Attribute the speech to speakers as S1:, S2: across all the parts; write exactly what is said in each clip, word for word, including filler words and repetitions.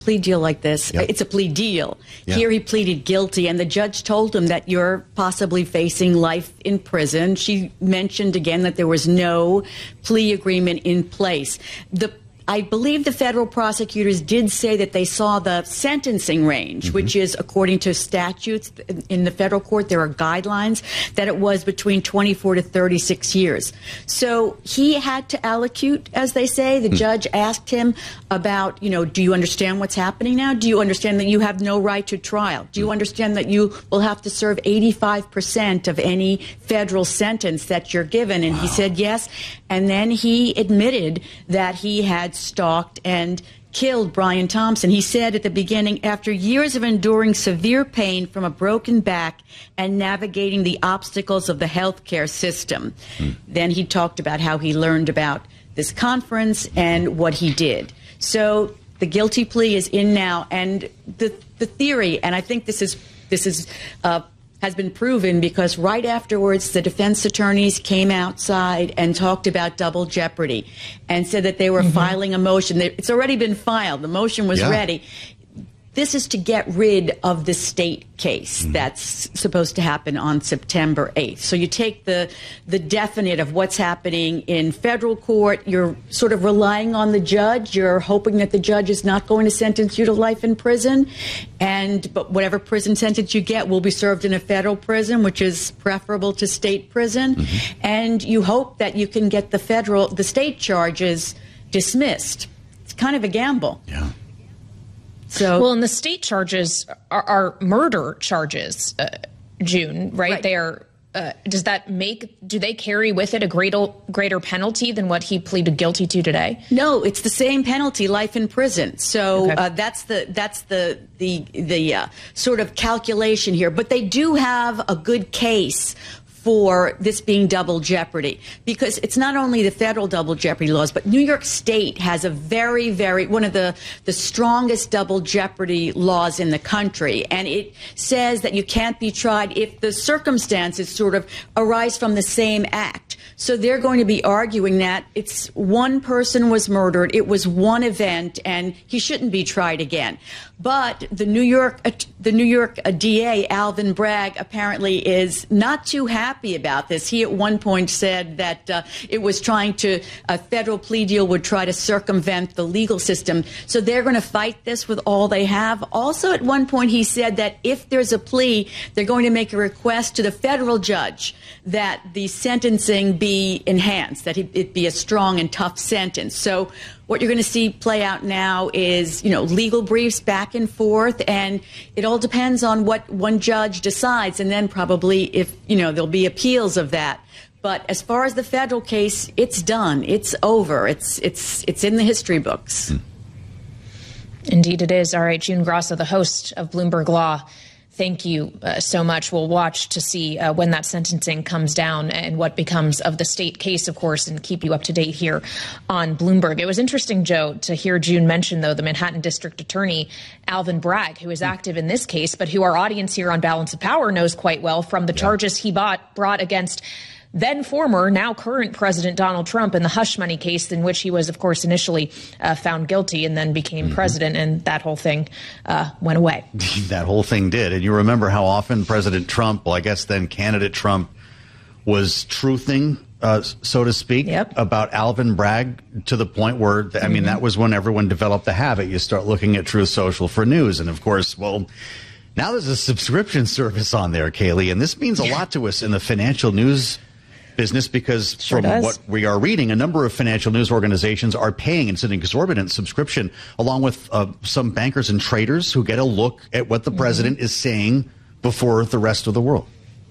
S1: plea deal like this,
S2: Yep.
S1: it's a plea deal.
S2: Yeah.
S1: Here he pleaded guilty, and the judge told him that you're possibly facing life in prison. She mentioned again that there was no plea agreement in place. The I believe the federal prosecutors did say that they saw the sentencing range, mm-hmm. which is, according to statutes in the federal court, there are guidelines, that it was between twenty-four to thirty-six years. So he had to allocute, as they say. The mm-hmm. judge asked him about, you know, do you understand what's happening now? Do you understand that you have no right to trial? Do you mm-hmm. understand that you will have to serve eighty-five percent of any federal sentence that you're given? And wow. he said yes. And then he admitted that he had stalked and killed Brian Thompson. He said at the beginning, after years of enduring severe pain from a broken back and navigating the obstacles of the healthcare system, mm. then he talked about how he learned about this conference and what he did. So the guilty plea is in now, and the the theory, and I think this is this is uh, has been proven, because right afterwards the defense attorneys came outside and talked about double jeopardy and said that they were mm-hmm. filing a motion. It's already been filed. The motion was
S2: yeah.
S1: ready. This is to get rid of the state case mm-hmm. that's supposed to happen on September eighth. So you take the the definite of what's happening in federal court. You're sort of relying on the judge. You're hoping that the judge is not going to sentence you to life in prison. And but whatever prison sentence you get will be served in a federal prison, which is preferable to state prison. Mm-hmm. And you hope that you can get the federal, the state charges dismissed. It's kind of a gamble.
S2: Yeah.
S1: So,
S3: well, and the state charges are, are murder charges, uh, June, right?
S1: right.
S3: They are. Uh, does that make, do they carry with it a greater, greater penalty than what he pleaded guilty to today?
S1: No, it's the same penalty, life in prison. So
S3: okay.
S1: uh, that's the that's the the the uh, sort of calculation here. But they do have a good case for this being double jeopardy, because it's not only the federal double jeopardy laws, but New York State has a very, very, one of the, the strongest double jeopardy laws in the country. And it says that you can't be tried if the circumstances sort of arise from the same act. So they're going to be arguing that it's one person was murdered, it was one event, and he shouldn't be tried again. But the New York, the New York D A, Alvin Bragg, apparently is not too happy about this. He at one point said that uh, it was trying to, a federal plea deal would try to circumvent the legal system. So they're going to fight this with all they have. Also, at one point, he said that if there's a plea, they're going to make a request to the federal judge that the sentencing be enhanced, that it be a strong and tough sentence. So what you're going to see play out now is, you know, legal briefs back and forth, and it all depends on what one judge decides, and then probably if, you know, there'll be appeals of that. But as far as the federal case, it's done. It's over. It's it's it's in the history books.
S3: Indeed it is. All right, June Grosso, the host of Bloomberg Law, thank you uh, so much. We'll watch to see uh, when that sentencing comes down and what becomes of the state case, of course, and keep you up to date here on Bloomberg. It was interesting, Joe, to hear June mention, though, the Manhattan District Attorney, Alvin Bragg, who is active in this case, but who our audience here on Balance of Power knows quite well from the charges he bought, brought against then former, now current President Donald Trump in the hush money case, in which he was, of course, initially uh, found guilty and then became mm-hmm. president. And that whole thing uh, went away.
S2: That whole thing did. And you remember how often President Trump, well, I guess then candidate Trump, was truthing, uh, so to speak,
S3: yep.
S2: about Alvin Bragg, to the point where, I mm-hmm. mean, that was when everyone developed the habit. You start looking at Truth Social for news. And, of course, well, now there's a subscription service on there, Kaylee. And this means a lot to us in the financial news business, because
S3: sure
S2: from
S3: does.
S2: what we are reading, a number of financial news organizations are paying, it's an exorbitant subscription, along with uh, some bankers and traders who get a look at what the mm-hmm. president is saying before the rest of the world.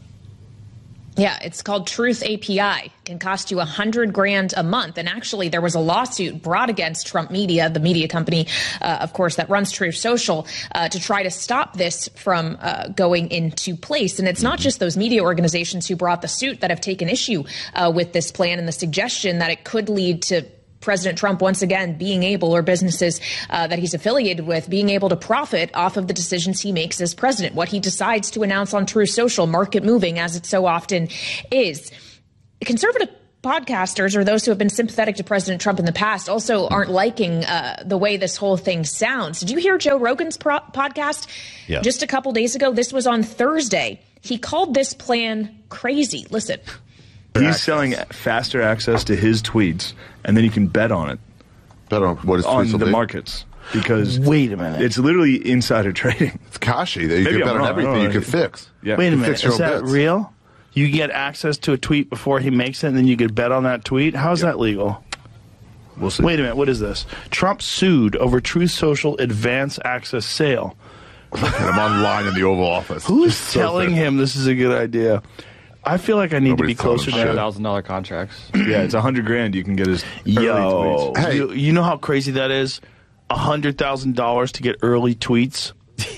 S3: Yeah, it's called Truth A P I. It can cost you a hundred grand a month. And actually, there was a lawsuit brought against Trump Media, the media company, uh, of course, that runs Truth Social, uh, to try to stop this from uh, going into place. And it's not just those media organizations who brought the suit that have taken issue uh, with this plan and the suggestion that it could lead to President Trump once again being able, or businesses uh, that he's affiliated with, being able to profit off of the decisions he makes as president, what he decides to announce on Truth Social, market moving as it so often is. Conservative podcasters or those who have been sympathetic to President Trump in the past also aren't liking uh, the way this whole thing sounds. Did you hear Joe Rogan's pro- podcast
S2: yeah.
S3: just a couple days ago? This was on Thursday. He called this plan crazy. Listen.
S4: He's selling faster access to his tweets, and then you can bet on it.
S5: Bet on what his tweets
S4: on
S5: will
S4: the
S5: be?
S4: markets. Because
S6: wait a minute,
S4: it's literally insider trading.
S5: It's Kashi. You can
S4: Maybe
S5: bet
S4: I'm
S5: on
S4: wrong.
S5: everything you can fix.
S4: Yeah.
S6: wait a
S5: You
S6: minute,
S5: fix your
S6: is
S5: own
S6: that
S5: bets.
S6: real? You get access to a tweet before he makes it, and then you could bet on that tweet? How is
S5: Yeah.
S6: that legal?
S4: We'll see.
S6: Wait a minute, what is this? Trump sued over Truth Social advance access sale.
S5: And I'm online in the Oval Office.
S6: Who's
S5: Just so
S6: telling
S5: fit.
S6: him this is a good idea? I feel like I need
S5: Nobody's
S6: to be closer
S5: telling him
S6: to
S5: shit.
S7: thousand dollar contracts.
S4: Yeah, it's a hundred grand. You can get his early
S6: Yo,
S4: tweets.
S5: Hey.
S6: you, you know how crazy that is? A hundred thousand dollars to get early tweets.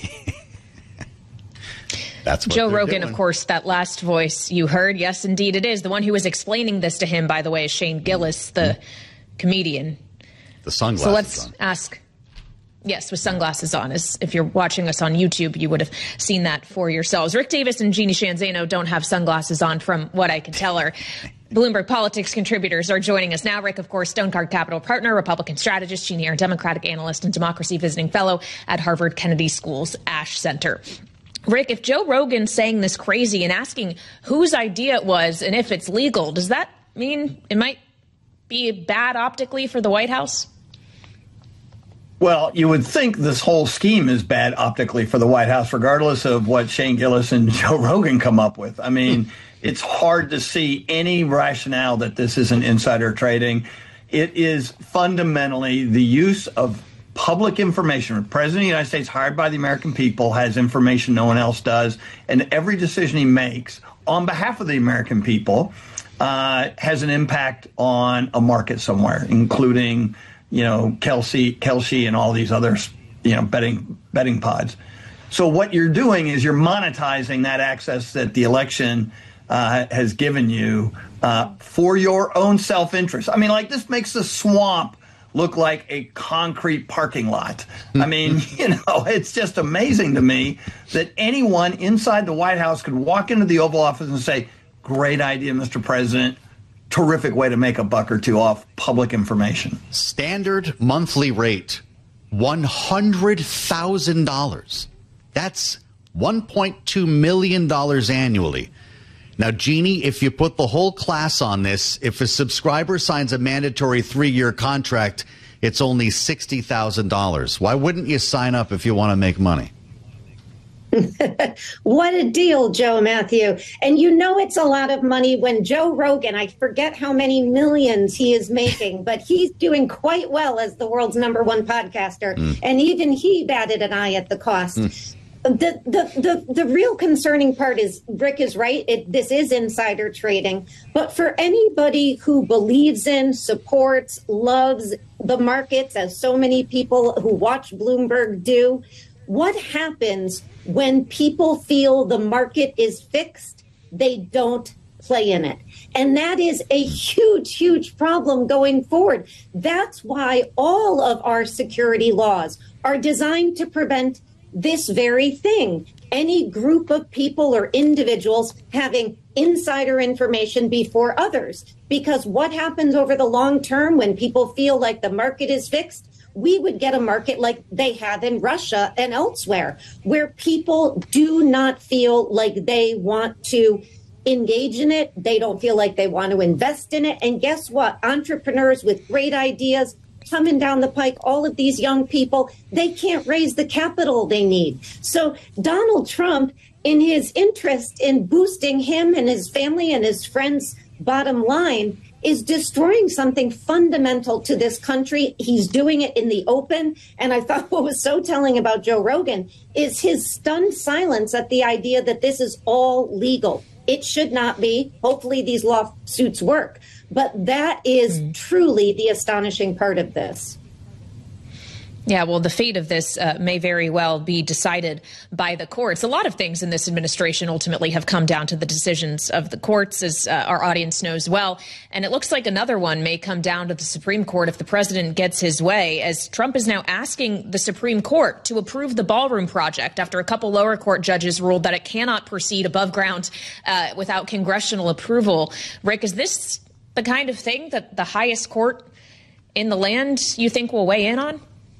S2: That's what
S3: Joe
S2: they're
S3: Rogan,
S2: doing.
S3: of course, that last voice you heard. Yes, indeed it is. The one who was explaining this to him, by the way, is Shane Gillis, the comedian.
S2: The sunglasses
S3: So let's
S2: on.
S3: ask. Yes, with sunglasses on. As if you're watching us on YouTube, you would have seen that for yourselves. Rick Davis and Jeannie Shanzano don't have sunglasses on, from what I can tell her. Bloomberg Politics contributors are joining us now. Rick, of course, Stonecard Capital partner, Republican strategist. Jeannie, our Democratic analyst and democracy visiting fellow at Harvard Kennedy School's Ash Center. Rick, if Joe Rogan's saying this crazy and asking whose idea it was and if it's legal, does that mean it might be bad optically for the White House?
S8: Well, you would think this whole scheme is bad optically for the White House, regardless of what Shane Gillis and Joe Rogan come up with. I mean, it's hard to see any rationale that this isn't insider trading. It is fundamentally the use of public information. The President of the United States, hired by the American people, has information no one else does. And every decision he makes on behalf of the American people uh, has an impact on a market somewhere, including, you know, Kelsey, Kelsey and all these others, you know, betting betting pods. So what you're doing is you're monetizing that access that the election uh, has given you uh, for your own self-interest. I mean, like, this makes the swamp look like a concrete parking lot. I mean, you know, it's just amazing to me that anyone inside the White House could walk into the Oval Office and say, great idea, Mister President. Terrific way to make a buck or two off public information.
S2: Standard monthly rate, one hundred thousand dollars. That's one point two million dollars annually. Now, Jeannie, if you put the whole class on this, if a subscriber signs a mandatory three-year contract, it's only sixty thousand dollars. Why wouldn't you sign up if you want to make money?
S9: What a deal, Joe Matthew. And you know it's a lot of money when Joe Rogan, I forget how many millions he is making, but he's doing quite well as the world's number one podcaster. Mm. And even he batted an eye at the cost. Mm. The, the the the real concerning part is, Rick is right, it, this is insider trading. But for anybody who believes in, supports, loves the markets, as so many people who watch Bloomberg do, what happens when people feel the market is fixed? They don't play in it. And that is a huge, huge problem going forward. That's why all of our security laws are designed to prevent this very thing. Any group of people or individuals having insider information before others. Because what happens over the long term when people feel like the market is fixed? We would get a market like they have in Russia and elsewhere, where people do not feel like they want to engage in it. They don't feel like they want to invest in it. And guess what? Entrepreneurs with great ideas coming down the pike, all of these young people, they can't raise the capital they need. So Donald Trump, in his interest in boosting him and his family and his friends' bottom line, is destroying something fundamental to this country. He's doing it in the open. And I thought what was so telling about Joe Rogan is his stunned silence at the idea that this is all legal. It should not be. Hopefully these lawsuits work. But that is mm. truly the astonishing part of this.
S3: Yeah, well, the fate of this uh, may very well be decided by the courts. A lot of things in this administration ultimately have come down to the decisions of the courts, as uh, our audience knows well. And it looks like another one may come down to the Supreme Court if the president gets his way, as Trump is now asking the Supreme Court to approve the Ballroom Project after a couple lower court judges ruled that it cannot proceed above ground uh, without congressional approval. Rick, is this the kind of thing that the highest court in the land you think will weigh in on?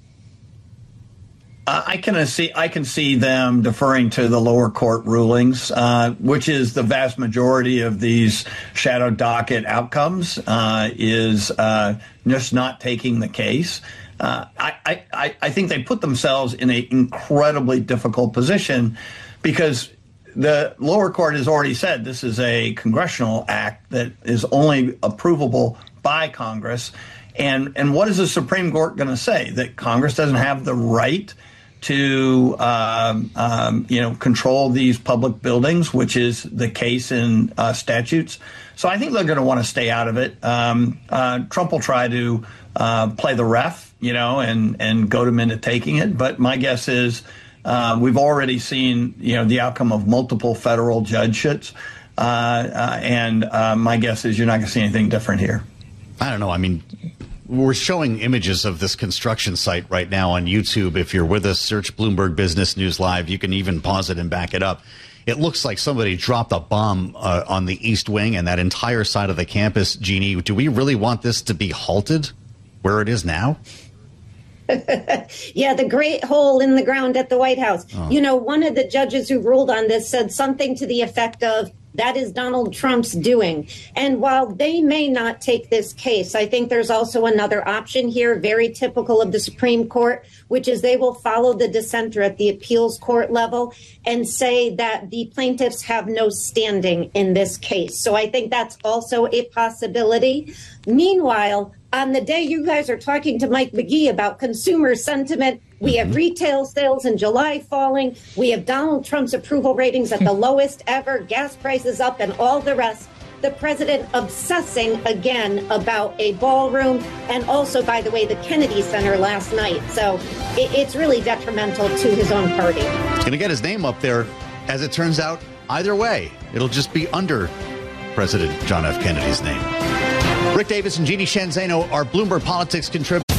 S8: Uh, I can see I can see them deferring to the lower court rulings, uh, which is the vast majority of these shadow docket outcomes, uh, is uh, just not taking the case. Uh, I, I, I think they put themselves in an incredibly difficult position because the lower court has already said this is a congressional act that is only approvable by Congress. And, and what is the Supreme Court going to say? That Congress doesn't have the right to um, um, you know, control these public buildings, which is the case in uh, statutes. So I think they're going to want to stay out of it. Um, uh, Trump will try to uh, play the ref, you know, and, and goad him into taking it. But my guess is uh, we've already seen, you know, the outcome of multiple federal judgeships. Uh, uh, and uh, my guess is you're not going to see anything different here.
S2: I don't know. I mean, we're showing images of this construction site right now on YouTube. If you're with us, search Bloomberg Business News Live. You can even pause it and back it up. It looks like somebody dropped a bomb uh, on the East Wing and that entire side of the campus. Jeannie, do we really want this to be halted where it is now?
S9: Yeah, the great hole in the ground at the White House. Oh. You know, one of the judges who ruled on this said something to the effect of, that is Donald Trump's doing. And while they may not take this case, I think there's also another option here, very typical of the Supreme Court, which is they will follow the dissenter at the appeals court level and say that the plaintiffs have no standing in this case. So I think that's also a possibility. Meanwhile, on the day you guys are talking to Mike McGee about consumer sentiment, we have retail sales in July falling. We have Donald Trump's approval ratings at the lowest ever, gas prices up, and all the rest. The president obsessing again about a ballroom and also, by the way, the Kennedy Center last night. So it, it's really detrimental to his own party.
S2: He's going to get his name up there. As it turns out, either way, it'll just be under President John F. Kennedy's name. Rick Davis and Jeannie Shanzano are Bloomberg Politics contributors.